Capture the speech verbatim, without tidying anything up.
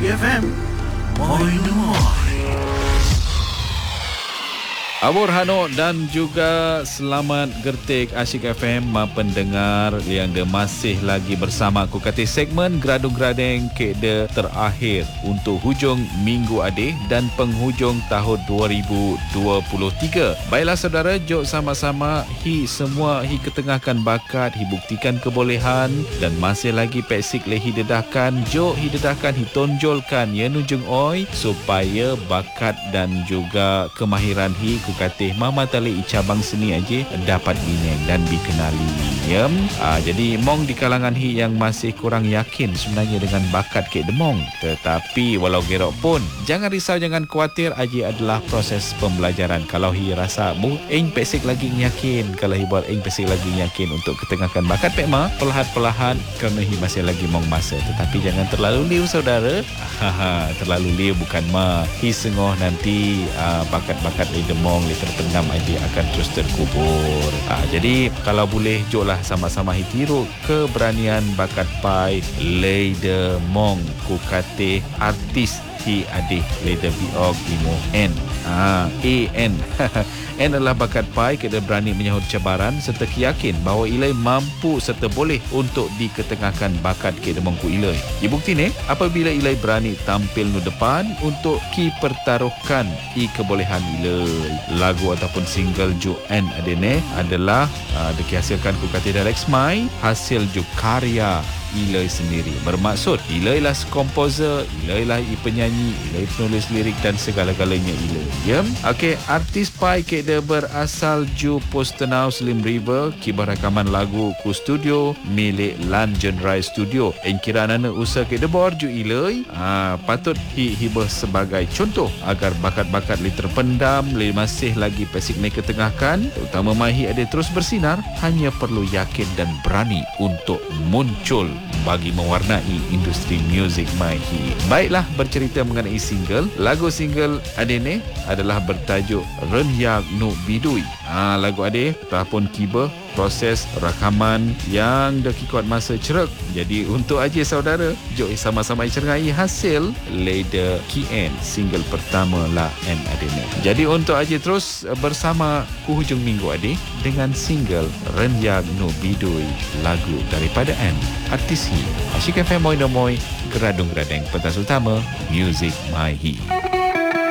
F M. Moi Moi. Abur Hano dan juga selamat gertik Asyik F M pendengar yang dia masih lagi bersama aku kata segmen Gradung-Gradeng ke dia terakhir untuk hujung minggu adih dan penghujung tahun dua ribu dua puluh tiga. Baiklah saudara, jom sama-sama hi semua hi ketengahkan bakat, hi buktikan kebolehan dan masih lagi peksik lehi dedahkan, jom hi dedahkan, hi tonjolkan ya nujung oi supaya bakat dan juga kemahiran hi ku katih mama tali cabang seni aja dapat bineng dan dikenali ya. Ah, jadi mong di kalangan hi yang masih kurang yakin sebenarnya dengan bakat Kek Demong, tetapi walau gerok pun jangan risau, jangan khawatir, aja adalah proses pembelajaran. Kalau hi rasa bu eng pesik lagi yakin, kalau hi buat eng pesik lagi yakin untuk ketengahkan bakat pekma perlahan-perlahan kerana hi masih lagi mong masa, tetapi jangan terlalu liu saudara. Haha, terlalu liu bukan ma hi sengoh nanti uh, bakat-bakat li demong li terpendam dia akan terus terkubur. Ha, jadi kalau boleh joklah sama-sama hitiru keberanian bakat pai Leader Mong ku kate artis hi adih Leader Biog Imo N. Ha, A N. N adalah bakat pai kita berani menyahut cabaran serta yakin bahawa ilai mampu serta boleh untuk diketengahkan bakat kita mengku ilai. Ia bukti ni apabila ilai berani tampil nu depan untuk ki pertaruhkan i kebolehan ilai. Lagu ataupun single ju N adene adalah uh, dihasilkan ku kata Alex Mai, hasil ju karya ilai sendiri. Bermaksud ilai lah komposer, ilai lah i penyanyi, ilai penulis lirik dan segala-galanya ilai. Ya. Okey, artis pai ke dia berasal ju Postenau Slim River, kibar rakaman lagu ku studio milik Langen Rai Studio. En kira nana usaha ke dia bor ju ilai, ha, patut hi hibah sebagai contoh agar bakat-bakat li terpendam, li masih lagi pesik naik ketengahkan, terutama mahi ada terus bersinar, hanya perlu yakin dan berani untuk muncul bagi mewarnai industri muzik Maihi. Baiklah, bercerita mengenai single. Lagu single Adene adalah bertajuk Renyak Nu Bidui. Ha, lagu Ade telah pun tiba proses rakaman yang dah kikut masa cerak. Jadi untuk aja saudara, jom sama-sama cengai hasil Leader K N single pertama La N Adene. Jadi untuk aja terus bersama ku hujung minggu Ade dengan single Renyak Nu Bidui, lagu daripada N. Artis hi Asyik F M Moi Moi, Geradung-Geradeng pentas utama Music Maihi.